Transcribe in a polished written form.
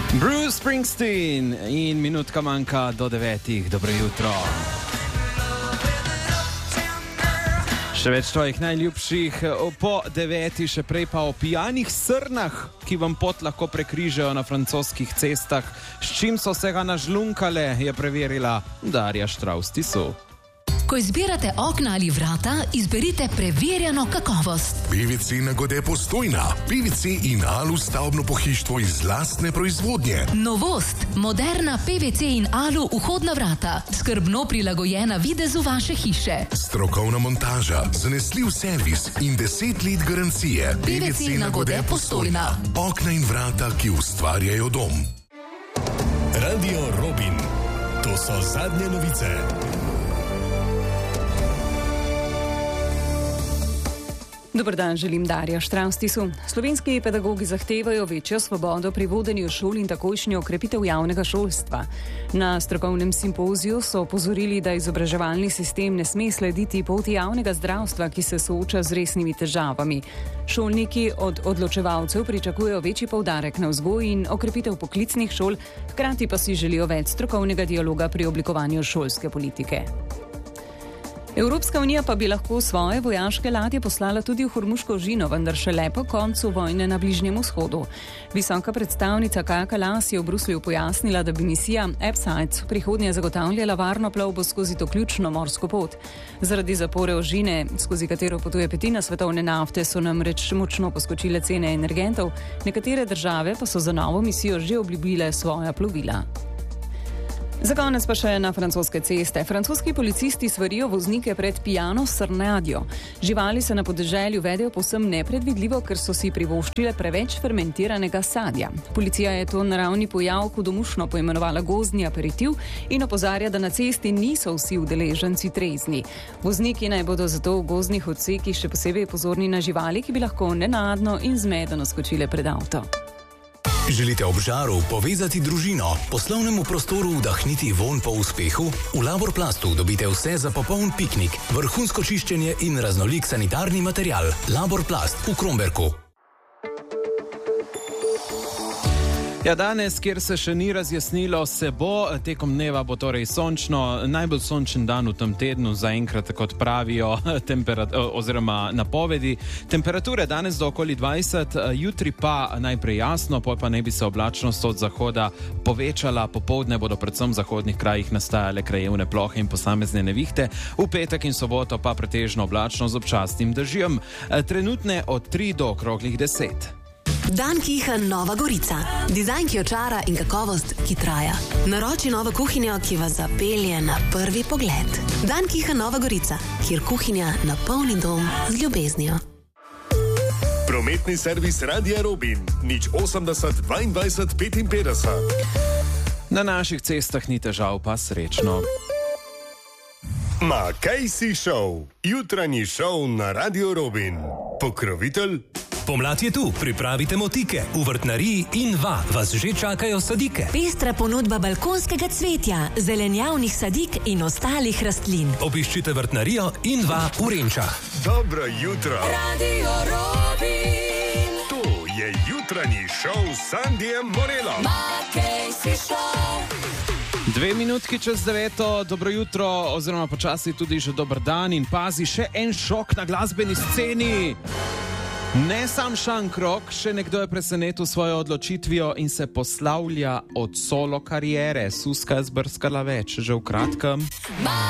Bruce Springsteen in minutka manjka do 9. Dobro jutro. Še več tvojih najljubših po 9. Še prej pa o pijanih srnah, ki vam pot lahko prekrižajo na francoskih cestah. S čim so se ga nažlunkale, je preverila Darja Štravs-Tiso. Ko izbirate okna ali vrata, izberite preverjeno kakovost. PVC Nagode Postojna. PVC in Alu stavbno pohištvo iz lastne proizvodnje. Novost. Moderna PVC in Alu vhodna vrata. Skrbno prilagojena videzu vaše hiše. Strokovna montaža, zanesljiv servis in 10 let garancije. PVC Nagode Postojna. Okna in vrata, ki ustvarjajo dom. Radio Robin. To so zadnje novice. Dober dan, želim Darja Štravs-Tiso. Slovenski pedagogi zahtevajo večjo svobodo pri vodenju šol in takojšnjo okrepitev javnega šolstva. Na strokovnem simpoziju so opozorili, da izobraževalni sistem ne sme slediti poti javnega zdravstva, ki se sooča z resnimi težavami. Šolniki od odločevalcev pričakujejo večji poudarek na vzgoji in okrepitev poklicnih šol, hkrati pa si želijo več strokovnega dialoga pri oblikovanju šolske politike. Evropska unija pa bi lahko svoje vojaške ladje poslala tudi v Hormuško ožino, vendar šele po koncu vojne na Bližnjem vzhodu. Visoka predstavnica Kaja Kalas je v Bruslju pojasnila, da bi misija EPSIDES v prihodnje zagotavljala varno plovbo skozi to ključno morsko pot. Zaradi zapore ožine, skozi katero potuje petina svetovne nafte, so namreč močno poskočile cene energentov, nekatere države pa so za novo misijo že obljubile svoja plovila. Za konec pa še na francoske ceste. Francoski policisti svarijo voznike pred pijano srnjadjo. Živali se na podeželju vedejo povsem nepredvidljivo, ker so si privoščile preveč fermentiranega sadja. Policija je to naravni pojav hudomušno poimenovala gozdni aperitiv in opozarja, da na cesti niso vsi udeleženci trezni. Vozniki naj bodo zato v gozdnih odsekih še posebej pozorni na živali, ki bi lahko nenadno in zmedeno skočile pred avto. Želite ob žaru povezati družino, poslovnemu prostoru vdahniti vonj po uspehu? V Laborplastu dobite vse za popoln piknik, vrhunsko čiščenje in raznolik sanitarni material. Laborplast v Kromberku. Ja, danes, kjer se še ni razjasnilo, se bo, tekom dneva bo torej sončno, najbolj sončen dan v tem tednu, zaenkrat, kot pravijo oziroma napovedi. Temperature danes do okoli 20, jutri pa najprej jasno, pol pa naj bi se oblačnost od zahoda povečala, popoldne bodo predvsem v zahodnih krajih nastajale krajevne plohe in posamezne nevihte, v petek in soboto pa pretežno oblačno z občasnim dežjem, trenutne od 3 do okroglih 10. Dan Kiha Nova Gorica. Dizajn, ki očara in kakovost, ki traja. Naroči novo kuhinjo, ki vas zapelje na prvi pogled. Dan Kiha Nova Gorica, kjer kuhinja napolni dom z ljubeznijo. Prometni servis Radia Robin. 080 22 55. Na naših cestah ni težav, pa srečno. Casey Show. Jutranji šov na Radio Robin. Pokrovitelj. Pomlad je tu, pripravite motike. V vrtnariji Inva vas že čakajo sadike. Pestra ponudba balkonskega cvetja, zelenjavnih sadik in ostalih rastlin. Obiščite vrtnarijo Inva v Renčah. Dobro jutro. Radio Robin. To je jutranji šov s Sandijem Morelom. Casey Show. 2 minutki čez 9, dobro jutro, oziroma počasi tudi že dober dan in pazi, še en šok na glasbeni sceni. Ne sam Šankrok, še nekdo je presenetil svojo odločitvijo in se poslavlja od solo kariere. Suska je zbrskala več, že v kratkem.